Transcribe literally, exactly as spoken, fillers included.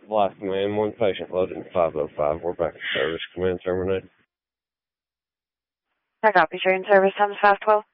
Life Command, one patient loaded in five oh five. We're back in service. Command terminated. I copy. Train service on five twelve.